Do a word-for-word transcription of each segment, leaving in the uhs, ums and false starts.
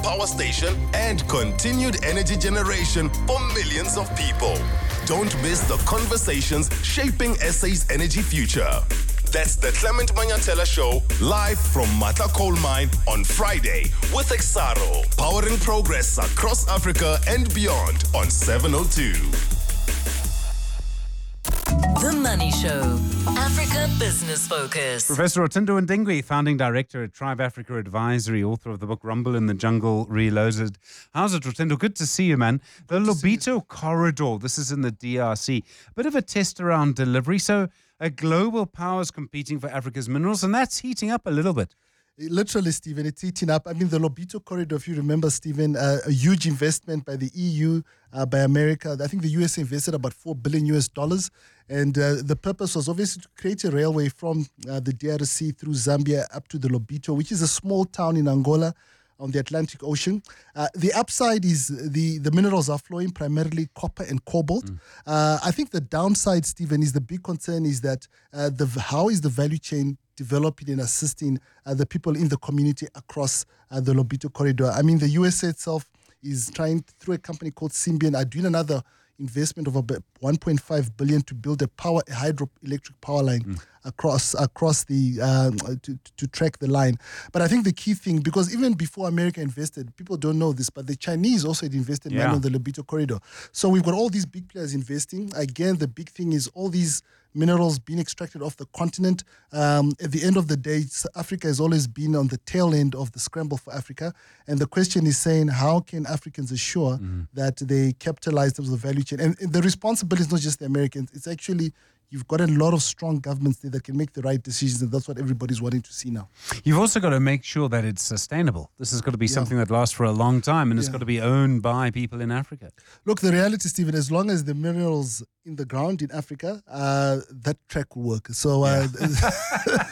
power station, and continued energy generation for millions of people. Don't miss the conversations shaping S A's energy future. That's the Clement Manyatela Show, live from Matla Coal Mine on Friday with Exaro, powering progress across Africa and beyond on seven oh two. The Money Show, Africa Business Focus. Professor Rotendo Ndengwe, founding director at Tribe Africa Advisory, author of the book Rumble in the Jungle Reloaded. How's it, Rotendo? Good to see you, man. The Lobito Corridor, this is in the D R C. A bit of a test around delivery. So a global power is competing for Africa's minerals, and that's heating up a little bit. Literally, Stephen, it's eating up. I mean, the Lobito Corridor, if you remember, Stephen, uh, a huge investment by the E U, uh, by America. I think the U S invested about four billion U S dollars. And uh, the purpose was obviously to create a railway from uh, the D R C through Zambia up to the Lobito, which is a small town in Angola on the Atlantic Ocean. Uh, the upside is the, the minerals are flowing, primarily copper and cobalt. Mm. Uh, I think the downside, Stephen, is the big concern is that uh, the how is the value chain developing and assisting uh, the people in the community across uh, the Lobito Corridor. I mean, the U S A itself is trying, through a company called Symbian, are doing another investment of about one point five billion dollars to build a power a hydroelectric power line mm. across across the uh, to, to track the line. But I think the key thing, because even before America invested, people don't know this, but the Chinese also had invested yeah. money on the Lobito Corridor. So we've got all these big players investing. Again, the big thing is all these minerals being extracted off the continent. Um, at the end of the day, Africa has always been on the tail end of the scramble for Africa. And the question is saying, how can Africans assure mm. that they capitalize on the value chain? And, and the responsibility is not just the Americans. It's actually, you've got a lot of strong governments there that can make the right decisions, and that's what everybody's wanting to see now. You've also got to make sure that it's sustainable. This has got to be yeah. something something that lasts for a long time, and it's yeah. got to be owned by people in Africa. Look, the reality, Stephen, as long as the minerals in the ground in Africa, uh, that track will work. So, uh, yeah.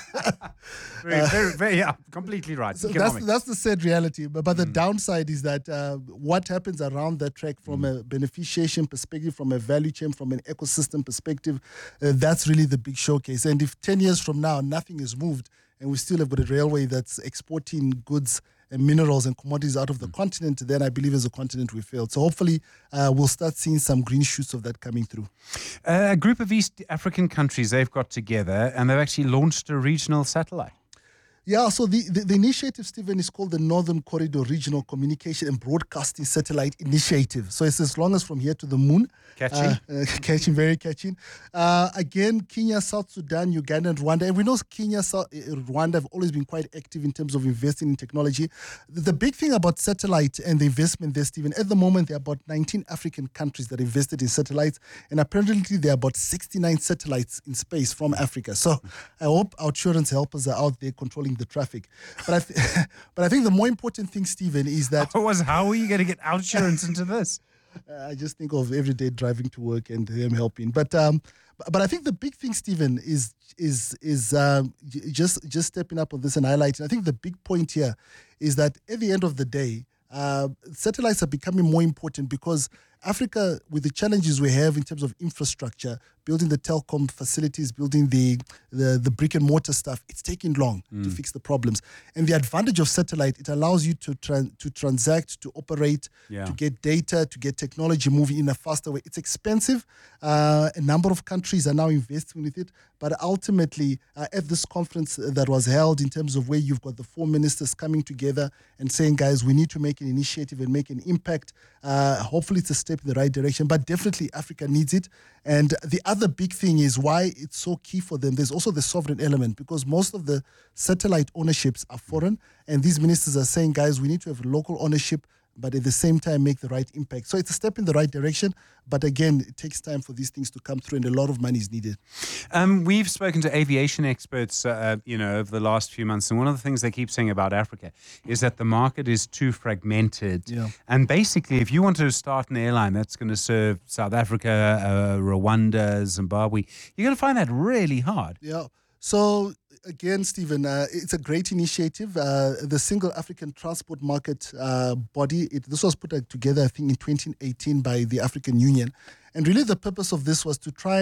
very, very, very, yeah, completely right. So that's, that's the sad reality. But, but the mm. downside is that uh, what happens around that track from mm. a beneficiation perspective, from a value chain, from an ecosystem perspective, uh, that's really the big showcase. And if ten years from now nothing is moved and we still have got a railway that's exporting goods and minerals and commodities out of the mm. continent, then I believe as a continent we failed. So hopefully uh, we'll start seeing some green shoots of that coming through. Uh, a group of East African countries, they've got together and they've actually launched a regional satellite. Yeah, so the, the, the initiative, Stephen, is called the Northern Corridor Regional Communication and Broadcasting Satellite Initiative. So it's as long as from here to the moon. Catching. Uh, uh, catching, very catching. Uh, again, Kenya, South Sudan, Uganda, and Rwanda. And we know Kenya, South, uh, Rwanda have always been quite active in terms of investing in technology. The, the big thing about satellite and the investment there, Stephen, at the moment, there are about nineteen African countries that invested in satellites. And apparently, there are about sixty-nine satellites in space from Africa. So I hope our children's helpers are out there controlling the traffic. But I, th- but I think the more important thing, Stephen, is that... was how are you going to get outsurance into this? Uh, I just think of every day driving to work and them helping. But um, but, but I think the big thing, Stephen, is is is um, just just stepping up on this and highlighting. I think the big point here is that at the end of the day, uh, satellites are becoming more important because Africa, with the challenges we have in terms of infrastructure, building the telecom facilities, building the, the, the brick and mortar stuff, it's taking long mm. to fix the problems. And the advantage of satellite, it allows you to tran- to transact, to operate, yeah. to get data, to get technology moving in a faster way. It's expensive. Uh, a number of countries are now investing with it. But ultimately, uh, at this conference that was held in terms of where you've got the four ministers coming together and saying, guys, we need to make an initiative and make an impact. Uh, hopefully it's a step in the right direction, but definitely Africa needs it. And the other big thing is why it's so key for them. There's also the sovereign element because most of the satellite ownerships are foreign. And these ministers are saying, guys, we need to have local ownership, but at the same time make the right impact. So it's a step in the right direction. But again, it takes time for these things to come through and a lot of money is needed. Um, we've spoken to aviation experts, uh, you know, over the last few months. And one of the things they keep saying about Africa is that the market is too fragmented. Yeah. And basically, if you want to start an airline that's going to serve South Africa, uh, Rwanda, Zimbabwe, you're going to find that really hard. Yeah. So again, Stephen, uh, it's a great initiative. Uh, the Single African Transport Market uh, body, it, this was put together, I think, in twenty eighteen by the African Union. And really the purpose of this was to try and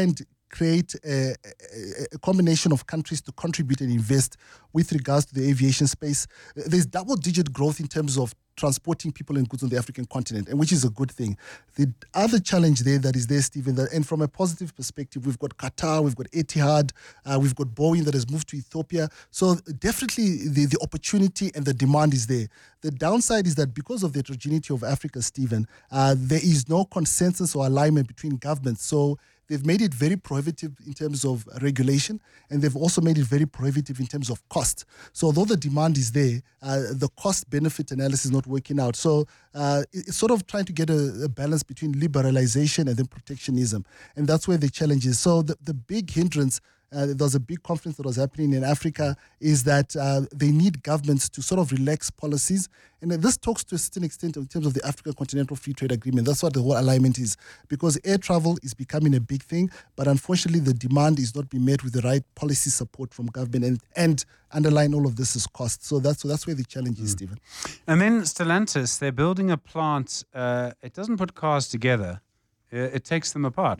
create a, a, a combination of countries to contribute and invest with regards to the aviation space. There's double-digit growth in terms of transporting people and goods on the African continent, and which is a good thing. The other challenge there that is there, Stephen, that, and from a positive perspective, we've got Qatar, we've got Etihad, uh, we've got Boeing that has moved to Ethiopia. So definitely the, the opportunity and the demand is there. The downside is that because of the heterogeneity of Africa, Stephen, uh, there is no consensus or alignment between governments. So they've made it very prohibitive in terms of regulation, and they've also made it very prohibitive in terms of cost. So although the demand is there, uh, the cost-benefit analysis is not working out. So uh, it's sort of trying to get a, a balance between liberalization and then protectionism, and that's where the challenge is. So the, the big hindrance, Uh, there was a big conference that was happening in Africa, is that uh, they need governments to sort of relax policies. And uh, this talks to a certain extent in terms of the African Continental Free Trade Agreement. That's what the whole alignment is, because air travel is becoming a big thing, but unfortunately the demand is not being met with the right policy support from government, and, and underlying all of this is cost. So that's, so that's where the challenge is, mm. Stephen. And then Stellantis, they're building a plant. Uh, it doesn't put cars together. It takes them apart.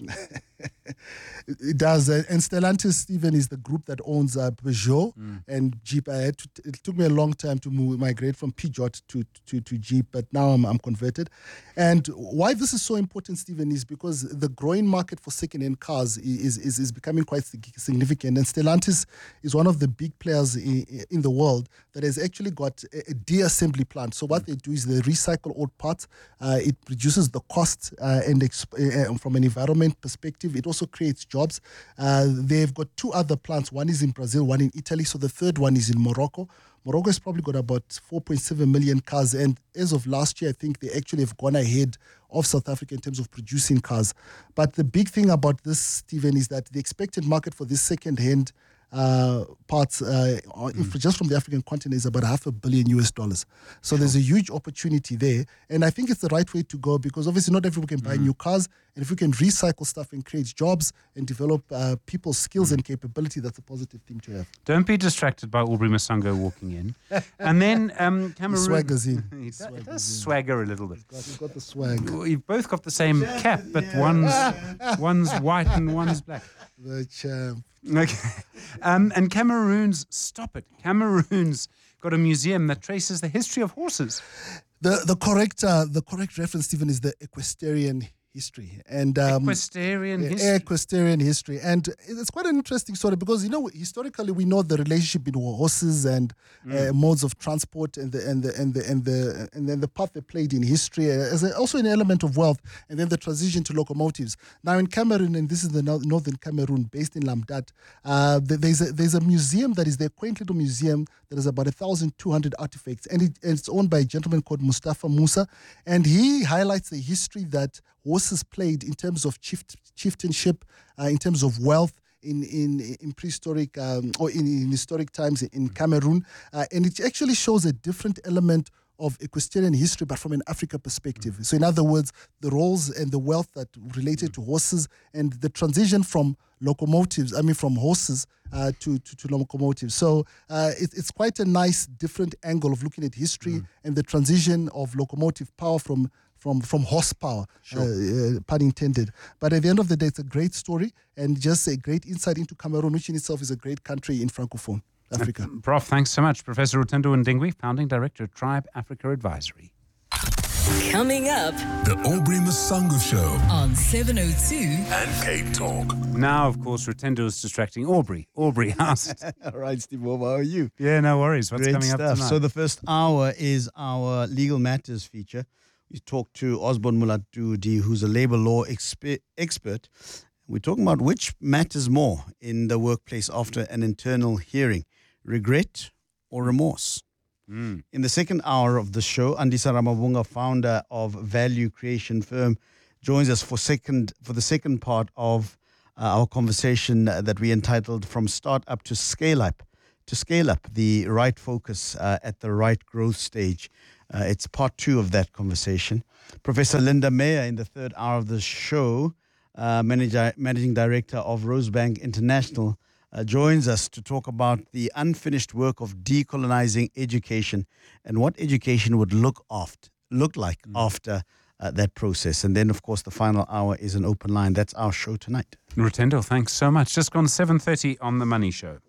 It does. Uh, and Stellantis, Stephen, is the group that owns uh, Peugeot mm. and Jeep. I had to, it took me a long time to move, migrate from Peugeot to, to, to Jeep, but now I'm, I'm converted. And why this is so important, Stephen, is because the growing market for second-hand cars is, is, is becoming quite significant. And Stellantis is one of the big players in, in the world that has actually got a, a de-assembly plant. So what mm. they do is they recycle old parts. Uh, it reduces the cost uh, and exp- uh, from an environment perspective. It also creates jobs. Uh, they've got two other plants. One is in Brazil, one in Italy. So the third one is in Morocco. Morocco has probably got about four point seven million cars. And as of last year, I think they actually have gone ahead of South Africa in terms of producing cars. But the big thing about this, Stephen, is that the expected market for this second-hand uh, parts, uh, mm. just from the African continent, is about half a billion U S dollars. So sure. There's a huge opportunity there. And I think it's the right way to go, because obviously not everyone can buy mm. new cars. And if we can recycle stuff and create jobs and develop uh, people's skills mm. and capability, that's a positive thing to have. Don't be distracted by Aubrey Masango walking in. And then um, Cameroon. He swaggers in. He swaggers does swagger a little bit. He's got, he's got the swag. You've both got the same cap, but one's one's white and one's black. The champ. Okay. Um, and Cameroon's, stop it, Cameroon's got a museum that traces the history of horses. The the correct uh, the correct reference, Stephen, is the equestrian history. And um, equestrian history. Equestrian history. And it's quite an interesting story, because, you know, historically we know the relationship between horses and mm. uh, modes of transport, and the and the and the and the and then the part they played in history as a, also an element of wealth, and then the transition to locomotives. Now in Cameroon, and this is the no- northern Cameroon, based in Lamdat, uh, there's a there's a museum that is the quaint little museum that has about one thousand two hundred artifacts, and, it, and it's owned by a gentleman called Mustafa Musa, and he highlights the history that horses played in terms of chief, chieftainship, uh, in terms of wealth in in, in prehistoric um, or in, in historic times in Cameroon, uh, and it actually shows a different element of equestrian history, but from an Africa perspective. Mm-hmm. So in other words, the roles and the wealth that related to horses, and the transition from locomotives, I mean from horses uh, to, to, to locomotives. So uh, it, it's quite a nice different angle of looking at history mm-hmm. and the transition of locomotive power from from from horsepower, sure. uh, uh, pun intended. But at the end of the day, it's a great story and just a great insight into Cameroon, which in itself is a great country in Francophone Africa. Uh, Prof, thanks so much. Professor Rutendo Ndingwi, Founding Director at Tribe Africa Advisory. Coming up, The Aubrey Masango Show on seven oh two and Cape Talk. Now, of course, Rutendo is distracting Aubrey. Aubrey, how's it? All right, Steve, how are you? Yeah, no worries. What's Great coming stuff. up tonight? So the first hour is our Legal Matters feature. We talked to Osborne Mulatudi, who's a labor law exper- expert. We're talking about which matters more in the workplace after an internal hearing, regret or remorse. Mm. In the second hour of the show, Andisa Ramabunga, founder of Value Creation Firm, joins us for second for the second part of uh, our conversation that we entitled From Startup to Scale Up. To scale up, the right focus uh, at the right growth stage. Uh, it's part two of that conversation. Professor Linda Meyer in the third hour of the show, uh, manager, managing director of Rosebank International, uh, joins us to talk about the unfinished work of decolonizing education and what education would look after, look like mm. after uh, that process. And then, of course, the final hour is an open line. That's our show tonight. Rutendo, thanks so much. Just gone seven thirty on The Money Show.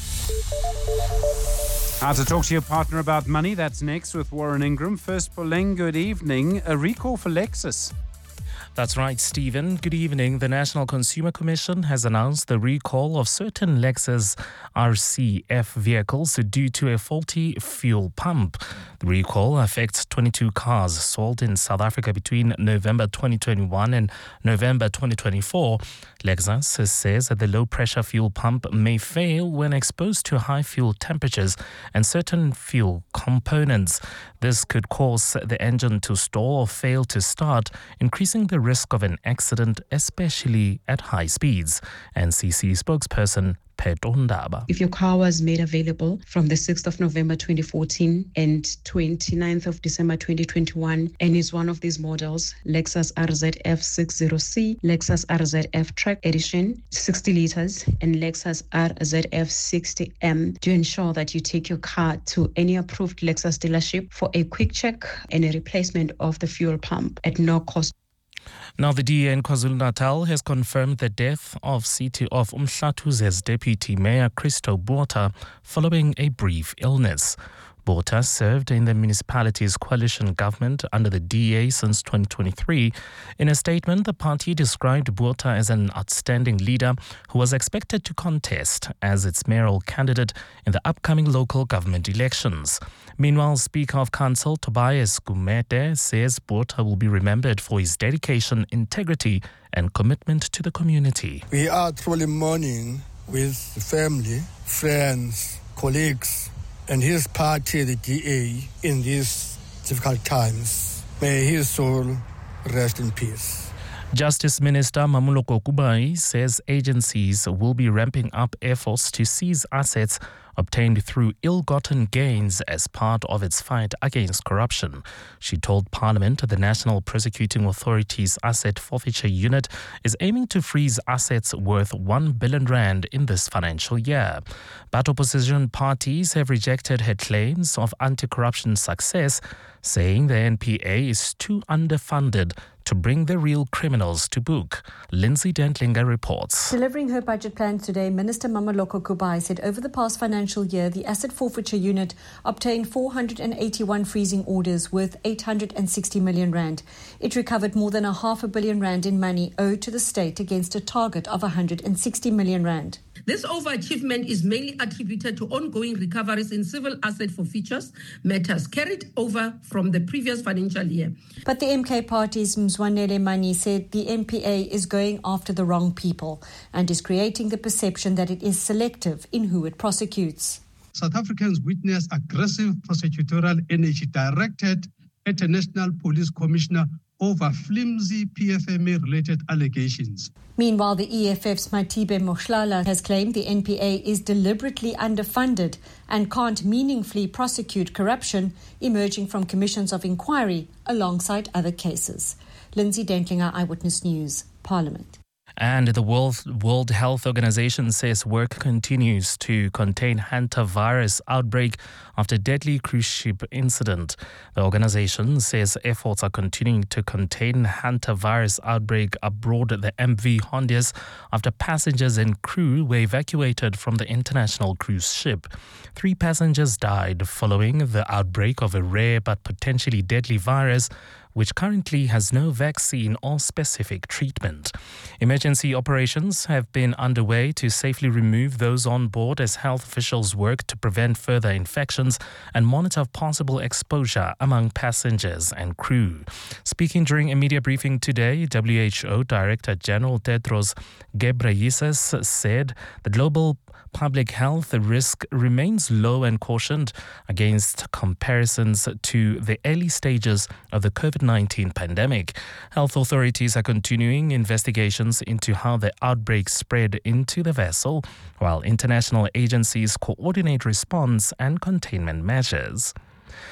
How to talk to your partner about money. That's next with Warren Ingram. First, Pauline, good evening. A recall for Lexus. That's right, Stephen. Good evening. The National Consumer Commission has announced the recall of certain Lexus R C F vehicles due to a faulty fuel pump. The recall affects twenty-two cars sold in South Africa between November twenty twenty-one and November twenty twenty-four. Lexus says that the low-pressure fuel pump may fail when exposed to high fuel temperatures and certain fuel components. This could cause the engine to stall or fail to start, increasing the risk of an accident, especially at high speeds. N C C spokesperson Pheto Ndaba. If your car was made available from the sixth of November twenty fourteen and twenty-ninth of December twenty twenty-one and is one of these models, Lexus R Z F sixty C, Lexus R Z F Track Edition, sixty litres, and Lexus R Z F sixty M, to ensure that you take your car to any approved Lexus dealership for a quick check and a replacement of the fuel pump at no cost. Now, the D A in KwaZulu-Natal has confirmed the death of City of Umhlatuze's Deputy Mayor Christo Botha following a brief illness. Botha served in the municipality's coalition government under the D A since twenty twenty-three. In a statement, the party described Botha as an outstanding leader who was expected to contest as its mayoral candidate in the upcoming local government elections. Meanwhile, Speaker of Council Tobias Gumede says Botha will be remembered for his dedication, integrity and commitment to the community. We are truly mourning with the family, friends, colleagues, and his party, the D A, in these difficult times. May his soul rest in peace. Justice Minister Mamuloko Kubai says agencies will be ramping up efforts to seize assets obtained through ill-gotten gains as part of its fight against corruption. She told Parliament the National Prosecuting Authority's Asset Forfeiture Unit is aiming to freeze assets worth one billion rand in this financial year. But opposition parties have rejected her claims of anti-corruption success, saying the N P A is too underfunded to bring the real criminals to book. Lindsay Dentlinger reports. Delivering her budget plans today, Minister Mamuloko Kubai said over the past financial year, the Asset Forfeiture Unit obtained four hundred eighty-one freezing orders worth eight hundred sixty million rand. It recovered more than a half a billion rand in money owed to the state against a target of one hundred sixty million rand. This overachievement is mainly attributed to ongoing recoveries in civil asset forfeitures matters carried over from the previous financial year. But the M K party's Mzwanele Mani said the N P A is going after the wrong people and is creating the perception that it is selective in who it prosecutes. South Africans witness aggressive prosecutorial energy directed at a National Police Commissioner over flimsy P F M A-related allegations. Meanwhile, the E F F's Matibe Mohlala has claimed the N P A is deliberately underfunded and can't meaningfully prosecute corruption emerging from commissions of inquiry alongside other cases. Lindsay Dentlinger, Eyewitness News, Parliament. And the World, World Health Organization says work continues to contain hantavirus outbreak after deadly cruise ship incident. The organization says efforts are continuing to contain hantavirus outbreak aboard the M V Hondias after passengers and crew were evacuated from the international cruise ship. Three passengers died following the outbreak of a rare but potentially deadly virus, which currently has no vaccine or specific treatment. Emergency operations have been underway to safely remove those on board as health officials work to prevent further infections and monitor possible exposure among passengers and crew. Speaking during a media briefing today, W H O Director General Tedros Ghebreyesus said the global public health risk remains low and cautioned against comparisons to the early stages of the COVID nineteen pandemic. Health authorities are continuing investigations into how the outbreak spread into the vessel, while international agencies coordinate response and containment measures.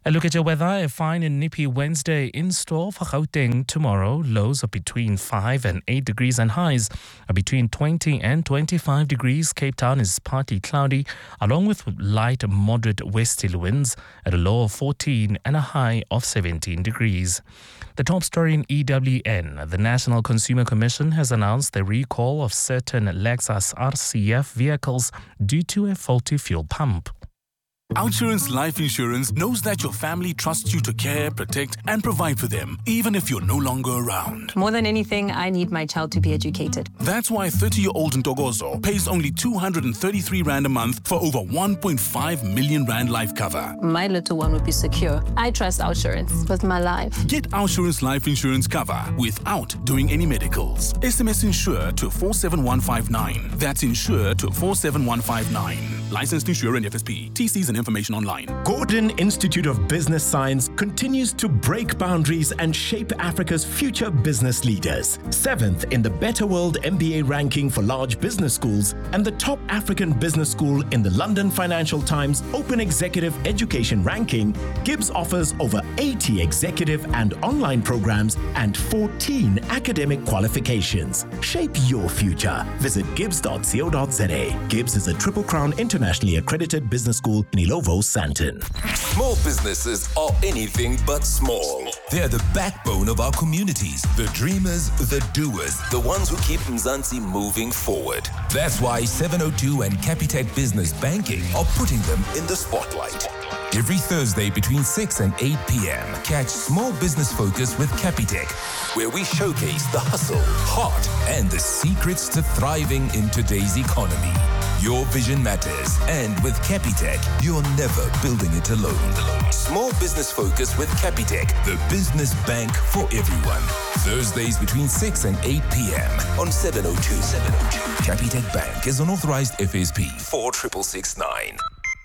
A look at your weather. A fine and nippy Wednesday in store for Gauteng tomorrow. Lows are between five and eight degrees and highs are between twenty and twenty-five degrees. Cape Town is partly cloudy, along with light moderate westerly winds at a low of fourteen and a high of seventeen degrees. The top story in E W N. The National Consumer Commission has announced the recall of certain Lexus R C F vehicles due to a faulty fuel pump. Outsurance Life Insurance knows that your family trusts you to care, protect, and provide for them, even if you're no longer around. More than anything, I need my child to be educated. That's why thirty-year-old Ntogozo pays only two hundred thirty-three rand a month for over one point five million rand life cover. My little one would be secure. I trust Outsurance with my life. Get Outsurance Life Insurance cover without doing any medicals. S M S Insure to four seven one five nine. That's Insure to four seven one five nine. Licensed Insurer and F S P. T Cs and information online. Gordon Institute of Business Science continues to break boundaries and shape Africa's future business leaders. Seventh in the Better World M B A ranking for large business schools and the top African business school in the London Financial Times Open Executive Education ranking, Gibbs offers over eighty executive and online programs and fourteen academic qualifications. Shape your future. Visit gibbs dot co dot za. Gibbs is a Triple Crown internationally accredited business school in Ilovo, Santon. Small businesses are anything but small. They're the backbone of our communities, the dreamers, the doers, the ones who keep Mzansi moving forward. That's why seven oh two and Capitec Business Banking are putting them in the spotlight. Every Thursday between six and eight p.m. catch Small Business Focus with Capitec, where we showcase the hustle, heart, and the secrets to thriving in today's economy. Your vision matters, and with Capitec, you're never building it alone. Small Business Focus with Capitec, the business bank for everyone. Thursdays between six and eight p.m. on seven oh two. seven oh two. Capitec Bank is an authorized F S P four six six nine.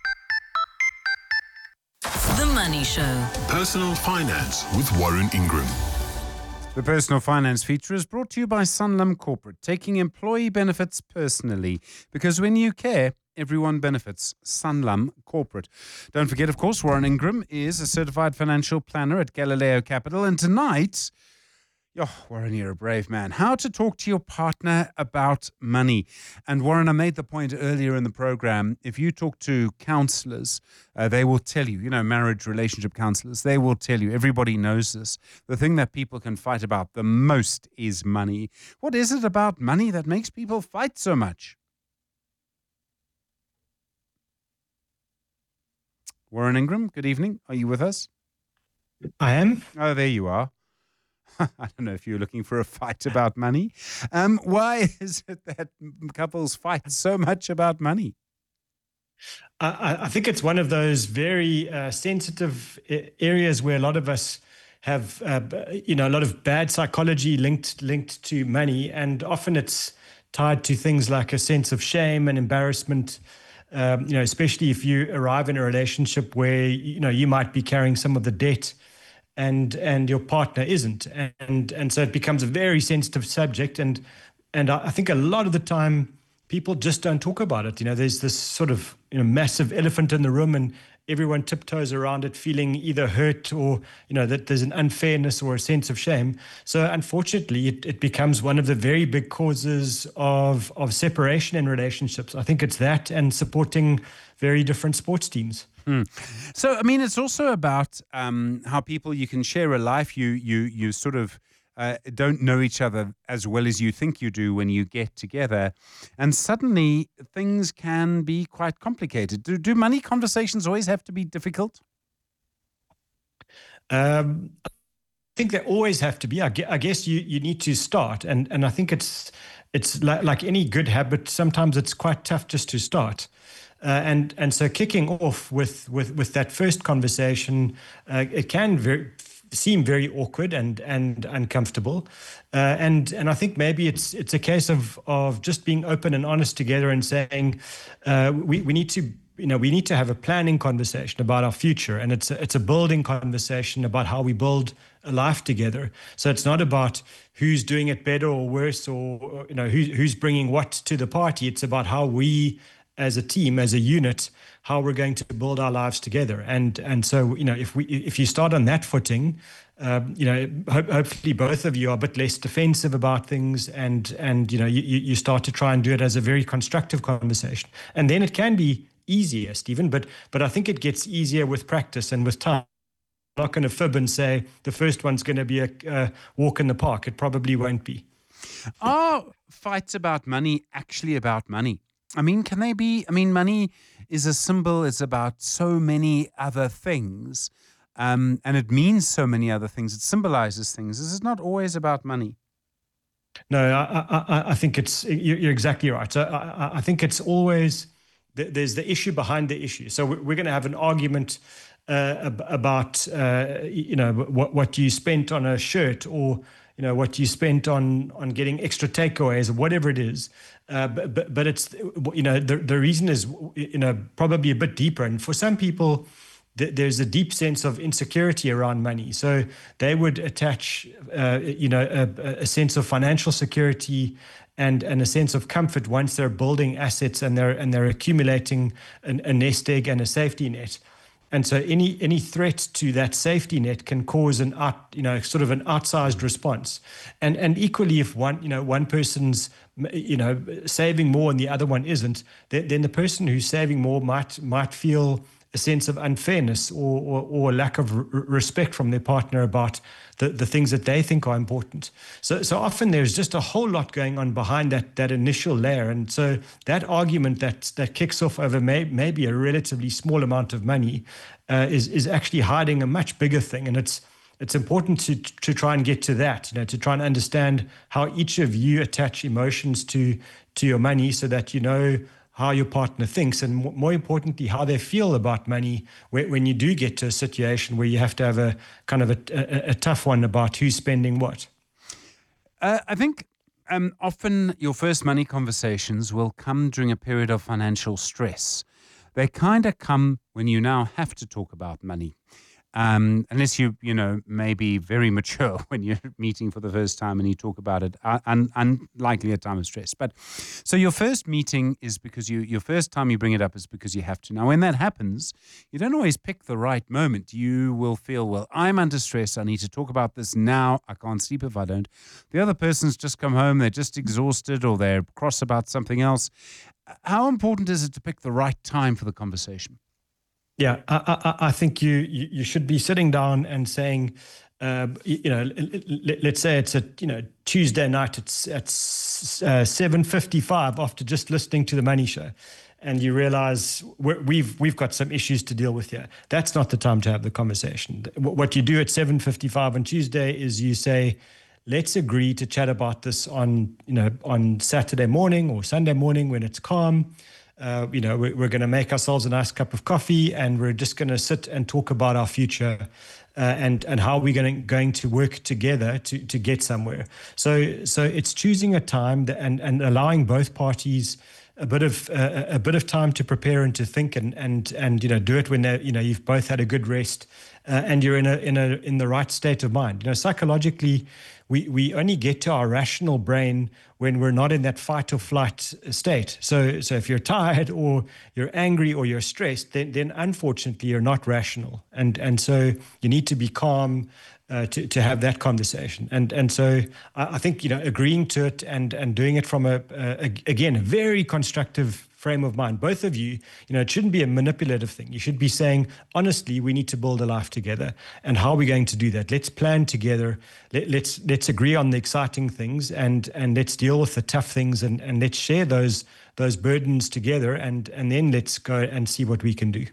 The Money Show. Personal Finance with Warren Ingram. The Personal Finance feature is brought to you by Sanlam Corporate, taking employee benefits personally. Because when you care, everyone benefits. Sanlam Corporate. Don't forget, of course, Warren Ingram is a certified financial planner at Galileo Capital. And tonight, oh, Warren, you're a brave man. How to talk to your partner about money. And Warren, I made the point earlier in the program, if you talk to counselors, uh, they will tell you, you know, marriage relationship counselors, they will tell you, everybody knows this. The thing that people can fight about the most is money. What is it about money that makes people fight so much? Warren Ingram, good evening. Are you with us? I am. Oh, there you are. I don't know if you're looking for a fight about money. Um, why is it that couples fight so much about money? I, I think it's one of those very uh, sensitive areas where a lot of us have, uh, you know, a lot of bad psychology linked linked to money, and often it's tied to things like a sense of shame and embarrassment. Um, you know, especially if you arrive in a relationship where you know you might be carrying some of the debt. And and your partner isn't, and and so it becomes a very sensitive subject, and and I think a lot of the time people just don't talk about it. You know, there's this sort of you know massive elephant in the room, and everyone tiptoes around it, feeling either hurt or you know that there's an unfairness or a sense of shame. So unfortunately, it, it becomes one of the very big causes of of separation in relationships. I think it's that, and supporting very different sports teams. Mm. So, I mean, it's also about um, how people, you can share a life, you you you sort of uh, don't know each other as well as you think you do when you get together. And suddenly things can be quite complicated. Do, do money conversations always have to be difficult? Um, I think they always have to be. I guess you, you need to start. And, and I think it's, it's like, like any good habit, sometimes it's quite tough just to start. Uh, and and so kicking off with with, with that first conversation, uh, it can very, seem very awkward and and uncomfortable, uh, and and I think maybe it's it's a case of of just being open and honest together and saying uh, we we need to you know we need to have a planning conversation about our future, and it's a, it's a building conversation about how we build a life together. So it's not about who's doing it better or worse, or you know who, who's bringing what to the party. It's about how we as a team, as a unit, how we're going to build our lives together. And and so, you know, if we if you start on that footing, um, you know, ho- hopefully both of you are a bit less defensive about things, and and you know, you, you start to try and do it as a very constructive conversation. And then it can be easier, Stephen, but but I think it gets easier with practice and with time. I'm not going to fib and say the first one's going to be a, a walk in the park. It probably won't be. Are fights about money actually about money? I mean, can they be? I mean, money is a symbol. It's about so many other things, um, and it means so many other things. It symbolizes things. Is it not always about money? No, I, I, I think it's, you're exactly right. So I, I think it's always, there's the issue behind the issue. So we're going to have an argument uh, about, uh, you know, what, what you spent on a shirt, or, you know, what you spent on, on getting extra takeaways, or whatever it is. Uh, but, but but it's, you know, the, the reason is, you know, probably a bit deeper. And for some people, th- there's a deep sense of insecurity around money. So they would attach, uh, you know, a, a sense of financial security and, and a sense of comfort once they're building assets and they're and they're accumulating an, a nest egg and a safety net. And so any any threat to that safety net can cause an out, you know, sort of an outsized response. And and equally, if one, you know, one person's, you know, saving more and the other one isn't, then, then the person who's saving more might might feel a sense of unfairness or or, or a lack of r- respect from their partner about the, the things that they think are important. So so often there's just a whole lot going on behind that that initial layer. And so that argument that that kicks off over may, maybe a relatively small amount of money uh, is is actually hiding a much bigger thing. And it's it's important to to try and get to that, you know, to try and understand how each of you attach emotions to to your money, so that you know how your partner thinks, and more importantly, how they feel about money when you do get to a situation where you have to have a kind of a, a, a tough one about who's spending what. Uh, I think um, often your first money conversations will come during a period of financial stress. They kind of come when you now have to talk about money. Um, unless you, you know, may be very mature when you're meeting for the first time and you talk about it, uh, un, unlikely a time of stress. But so your first meeting is because you, your first time you bring it up is because you have to. Now, when that happens, you don't always pick the right moment. You will feel, well, I'm under stress. I need to talk about this now. I can't sleep if I don't. The other person's just come home. They're just exhausted, or they're cross about something else. How important is it to pick the right time for the conversation? Yeah, I, I, I think you, you you should be sitting down and saying, uh, you, you know, let, let's say it's a you know Tuesday night. It's at uh, seven fifty-five after just listening to the Money Show, and you realize we're, we've we've got some issues to deal with here. That's not the time to have the conversation. What you do at seven fifty-five on Tuesday is you say, let's agree to chat about this on you know on Saturday morning or Sunday morning when it's calm. Uh, you know, we're, we're going to make ourselves a nice cup of coffee, and we're just going to sit and talk about our future uh, and and how we're going to, going to work together to to get somewhere. So so it's choosing a time that, and and allowing both parties a bit of uh, a bit of time to prepare and to think, and and and you know do it when they you know you've both had a good rest uh, and you're in a in a in the right state of mind. You know, psychologically, we we only get to our rational brain when we're not in that fight or flight state. So so if you're tired or you're angry or you're stressed, then then unfortunately you're not rational. And and so you need to be calm uh, to to have that conversation. And and so I, I think you know agreeing to it and and doing it from a, a again a very constructive frame of mind. Both of you, you know, it shouldn't be a manipulative thing. You should be saying, honestly, we need to build a life together. And how are we going to do that? Let's plan together. Let, let's let's agree on the exciting things, and and let's deal with the tough things, and, and let's share those those burdens together, and and then let's go and see what we can do.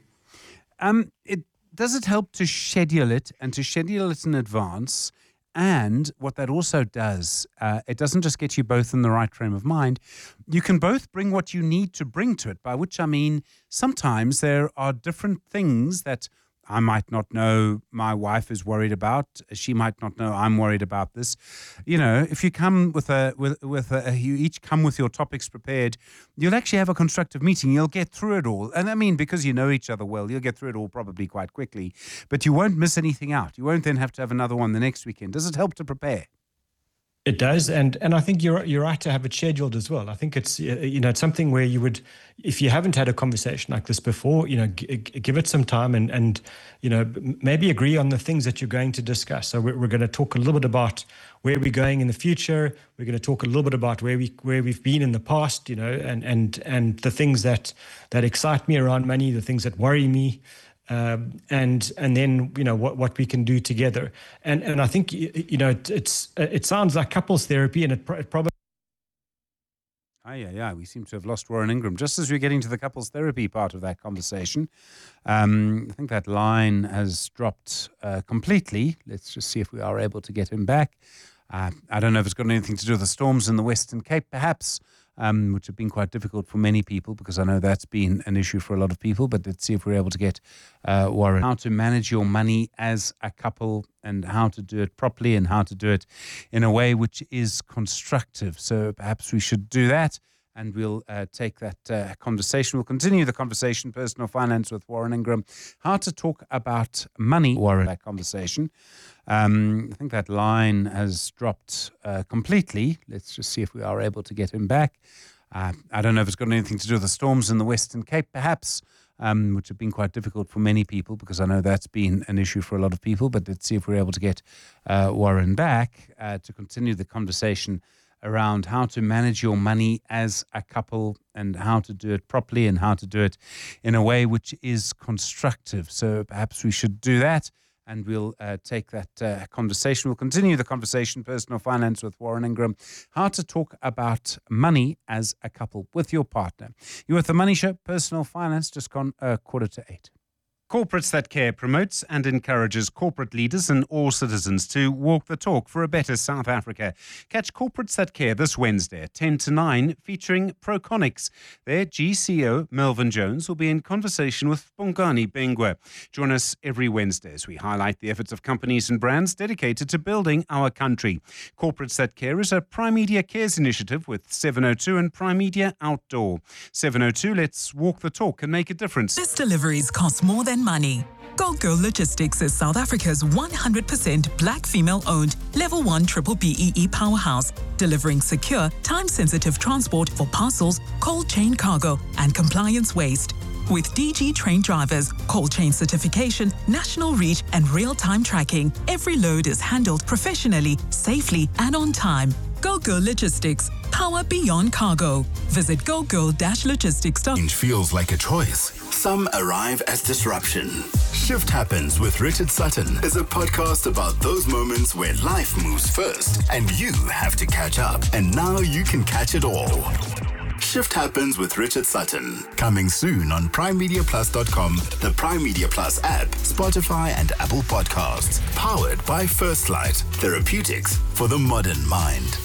Um, it does it help to schedule it and to schedule it in advance? And what that also does, uh, it doesn't just get you both in the right frame of mind. You can both bring what you need to bring to it, by which I mean sometimes there are different things that I might not know my wife is worried about. She might not know I'm worried about this. You know, if you come with a, with, with a, you each come with your topics prepared, you'll actually have a constructive meeting. You'll get through it all. And I mean, because you know each other well, you'll get through it all probably quite quickly, but you won't miss anything out. You won't then have to have another one the next weekend. Does it help to prepare? It does, and and I think you're you're right to have it scheduled as well. I think it's you know it's something where you would, if you haven't had a conversation like this before, you know, g- give it some time and and you know maybe agree on the things that you're going to discuss. So we're, we're going to talk a little bit about where we're going in the future. We're going to talk a little bit about where we where we've been in the past, you know, and and and the things that that excite me around money, the things that worry me. Um, and and then you know what, what we can do together, and and I think you know it, it's it sounds like couples therapy, and it, pro- it probably. Oh, yeah, yeah. We seem to have lost Warren Ingram just as we're getting to the couples therapy part of that conversation. Um, I think that line has dropped uh, completely. Let's just see if we are able to get him back. Uh, I don't know if it's got anything to do with the storms in the Western Cape, perhaps. Um, which have been quite difficult for many people, because I know that's been an issue for a lot of people. But let's see if we're able to get uh, Warren. How to manage your money as a couple, and how to do it properly, and how to do it in a way which is constructive. So perhaps we should do that, and we'll uh, take that uh, conversation. We'll continue the conversation, personal finance with Warren Ingram. How to talk about money, Warren, that conversation. Um, I think that line has dropped uh, completely. Let's just see if we are able to get him back. Uh, I don't know if it's got anything to do with the storms in the Western Cape, perhaps, um, which have been quite difficult for many people, because I know that's been an issue for a lot of people. But let's see if we're able to get uh, Warren back uh, to continue the conversation around how to manage your money as a couple, and how to do it properly, and how to do it in a way which is constructive. So perhaps we should do that, and we'll uh, take that uh, conversation. We'll continue the conversation, personal finance with Warren Ingram. How to talk about money as a couple with your partner. You're with The Money Show, personal finance, just gone a quarter to eight. Corporates That Care promotes and encourages corporate leaders and all citizens to walk the talk for a better South Africa. Catch Corporates That Care this Wednesday at ten to nine, featuring Proconics. Their G C O, Melvin Jones, will be in conversation with Bongani Bengwa. Join us every Wednesday as we highlight the efforts of companies and brands dedicated to building our country. Corporates That Care is a Prime Media Cares initiative with seven oh two and Prime Media Outdoor. seven oh two, let's walk the talk and make a difference. This deliveries cost more than money. Gold Girl Logistics is South Africa's one hundred percent black female-owned Level one Triple B E E powerhouse, delivering secure, time-sensitive transport for parcels, cold chain cargo, and compliance waste. With D G trained drivers, cold chain certification, national reach, and real-time tracking, every load is handled professionally, safely, and on time. Go Girl Logistics, power beyond cargo. Visit go girl dash logistics dot com. Change feels like a choice. Some arrive as disruption. Shift Happens with Richard Sutton is a podcast about those moments where life moves first and you have to catch up. And now you can catch it all. Shift Happens with Richard Sutton. Coming soon on prime media plus dot com, the Prime Media Plus app, Spotify and Apple Podcasts. Powered by First Light. Therapeutics for the modern mind.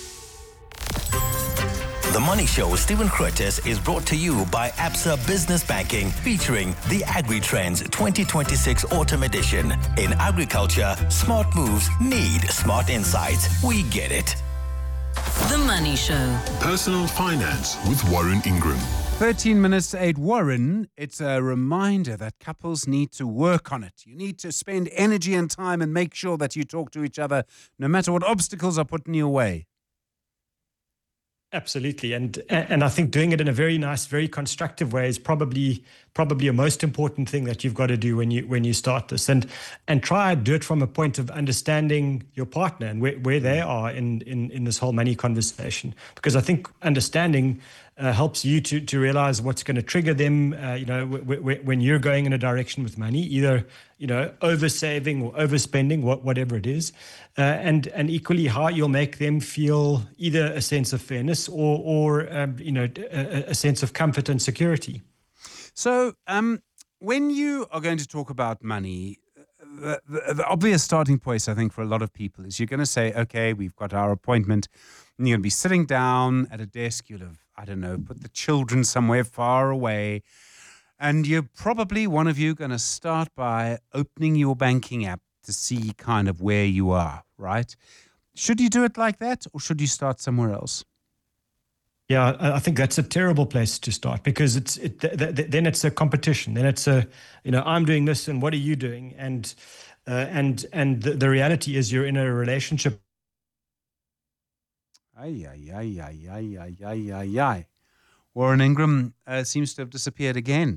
The Money Show with Stephen Curtis is brought to you by Absa Business Banking, featuring the AgriTrends twenty twenty-six Autumn Edition. In agriculture, smart moves need smart insights. We get it. The Money Show. Personal finance with Warren Ingram. thirteen minutes to eight. Warren, it's a reminder that couples need to work on it. You need to spend energy and time and make sure that you talk to each other no matter what obstacles are put in your way. Absolutely, and and I think doing it in a very nice, very constructive way is probably probably a most important thing that you've got to do when you when you start this, and and try and do it from a point of understanding your partner and where, where they are in, in in this whole money conversation. Because I think understanding uh, helps you to to realize what's going to trigger them. Uh, you know, w- w- when you're going in a direction with money, either you know over saving or overspending, what, whatever it is, uh, and and equally how you'll make them feel either a sense of fairness or or um, you know a, a sense of comfort and security. So, um, when you are going to talk about money, the, the, the obvious starting point, I think, for a lot of people is you're going to say, okay, we've got our appointment, and you're going to be sitting down at a desk. You'll have, I don't know, put the children somewhere far away, and you're probably, one of you, going to start by opening your banking app to see kind of where you are, right? Should you do it like that, or should you start somewhere else? Yeah, I think that's a terrible place to start, because it's it, th- th- then it's a competition. Then it's a, you know, I'm doing this and what are you doing? And uh, and and the, the reality is you're in a relationship Ay, ay, ay, ay, ay, ay, ay, ay, ay. Warren Ingram uh, seems to have disappeared again.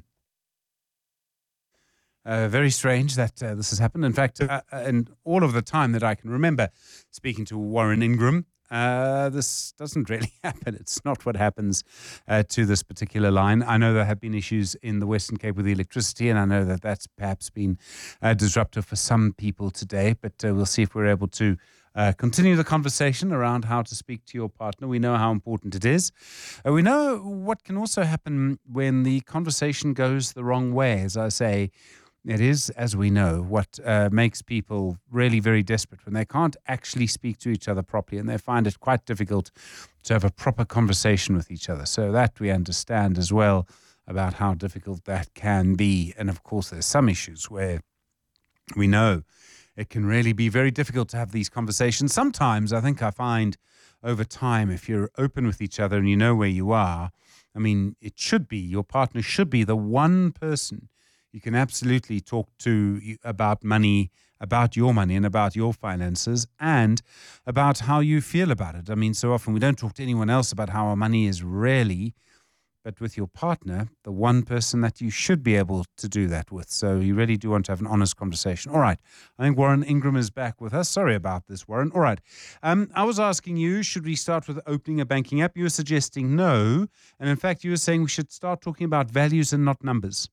Uh, very strange that uh, this has happened. In fact, uh, and all of the time that I can remember speaking to Warren Ingram, uh, this doesn't really happen. It's not what happens uh, to this particular line. I know there have been issues in the Western Cape with the electricity, and I know that that's perhaps been uh, disruptive for some people today, but uh, we'll see if we're able to Uh, continue the conversation around how to speak to your partner. We know how important it is. Uh, we know what can also happen when the conversation goes the wrong way. As I say, it is, as we know, what uh, makes people really very desperate when they can't actually speak to each other properly, and they find it quite difficult to have a proper conversation with each other. So that we understand as well about how difficult that can be. And of course, there's some issues where we know it can really be very difficult to have these conversations. Sometimes I think I find over time, if you're open with each other and you know where you are, I mean, it should be, your partner should be the one person you can absolutely talk to about money, about your money and about your finances and about how you feel about it. I mean, so often we don't talk to anyone else about how our money is really, but with your partner, the one person that you should be able to do that with. So you really do want to have an honest conversation. All right. I think Warren Ingram is back with us. Sorry about this, Warren. All right. Um, I was asking you, should we start with opening a banking app? You were suggesting no. And in fact, you were saying we should start talking about values and not numbers.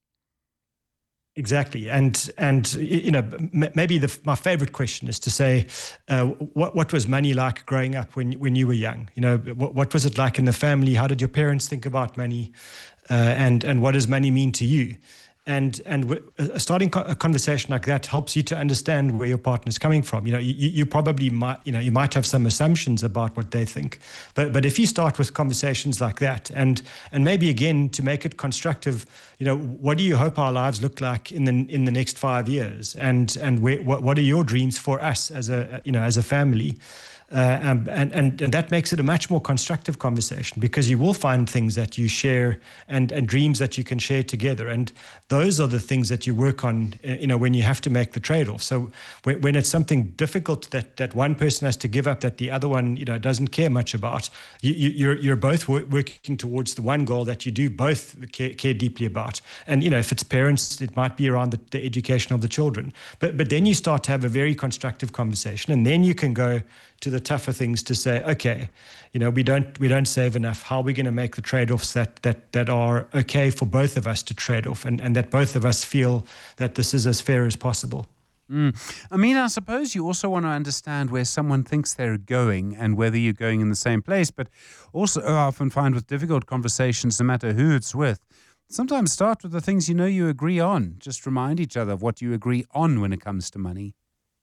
Exactly, and and you know maybe the, my favorite question is to say, uh, what what was money like growing up when when you were young? You know, what what was it like in the family? How did your parents think about money, uh, and and what does money mean to you? And and w- starting co- a conversation like that helps you to understand where your partner is coming from. You know, you, you probably might, you know, you might have some assumptions about what they think, but but if you start with conversations like that, and and maybe again to make it constructive, you know, what do you hope our lives look like in the in the next five years, and and where, what what are your dreams for us as a you know as a family? Uh, and, and, and that makes it a much more constructive conversation because you will find things that you share and, and dreams that you can share together. And those are the things that you work on, you know, when you have to make the trade-off. So when, when it's something difficult that, that one person has to give up that the other one, you know, doesn't care much about, you, you, you're, you're both wor- working towards the one goal that you do both care, care deeply about. And, you know, if it's parents, it might be around the, the education of the children. But, but then you start to have a very constructive conversation, and then you can go to the tougher things to say, okay, you know, we don't we don't save enough. How are we going to make the trade-offs that that that are okay for both of us to trade off, and, and that both of us feel that this is as fair as possible? Mm. I mean, I suppose you also want to understand where someone thinks they're going and whether you're going in the same place. But also, I often find with difficult conversations, no matter who it's with, sometimes start with the things you know you agree on. Just remind each other of what you agree on when it comes to money.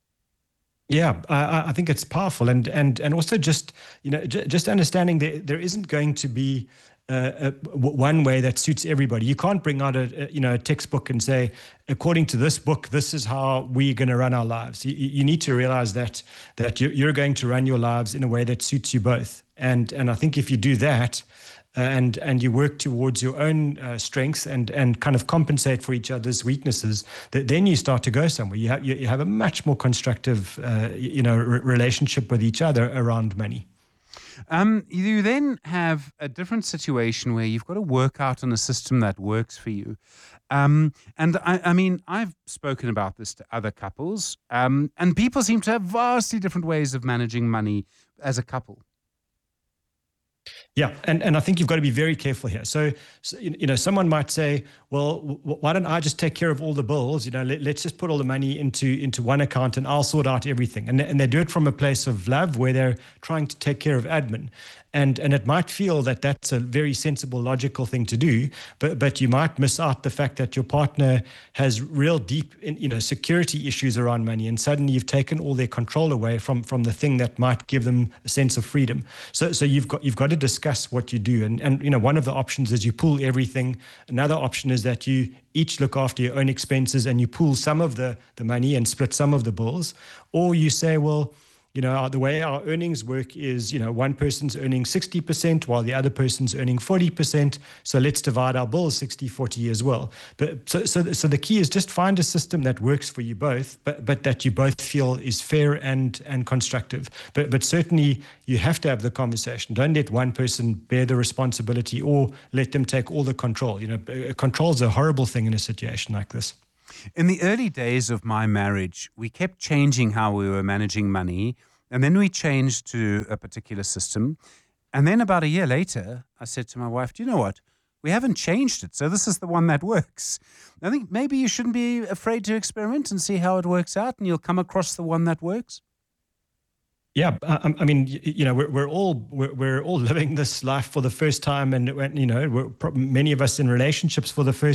Yeah, I, I think it's powerful, and and and also just you know j- just understanding that there isn't going to be uh, a, one way that suits everybody. You can't bring out a, a you know a textbook and say, according to this book, this is how we're going to run our lives. You, you need to realize that that you're, you're going to run your lives in a way that suits you both, and and I think if you do that. Uh, and and you work towards your own uh, strengths and and kind of compensate for each other's weaknesses, that then you start to go somewhere. You have you, you have a much more constructive, uh, you know, re- relationship with each other around money. Um, you then have a different situation where you've got to work out on a system that works for you. Um, and I, I mean, I've spoken about this to other couples, um, and people seem to have vastly different ways of managing money as a couple. Yeah, and, and I think you've got to be very careful here. So, so you know, someone might say, well, w- why don't I just take care of all the bills? You know, let, let's just put all the money into into one account and I'll sort out everything. And, and they do it from a place of love where they're trying to take care of admin. And and it might feel that that's a very sensible, logical thing to do, but but you might miss out the fact that your partner has real deep, you know, security issues around money, and suddenly you've taken all their control away from from the thing that might give them a sense of freedom. So so you've got you've got to discuss what you do, and and you know, one of the options is you pool everything. Another option is that you each look after your own expenses and you pool some of the the money and split some of the bills, or you say, well, you know, our, the way our earnings work is, you know, one person's earning sixty percent while the other person's earning forty percent. So let's divide our bills sixty forty as well. But so, so, so the key is just find a system that works for you both, but, but that you both feel is fair and, and constructive. But, but certainly you have to have the conversation. Don't let one person bear the responsibility or let them take all the control. You know, control is a horrible thing in a situation like this. In the early days of my marriage, we kept changing how we were managing money, and then we changed to a particular system. And then about a year later, I said to my wife, do you know what? We haven't changed it, so this is the one that works. I think maybe you shouldn't be afraid to experiment and see how it works out, and you'll come across the one that works. Yeah, I, I mean, you know, we're, we're all we're, we're all living this life for the first time, and you know, we're, many of us in relationships for the first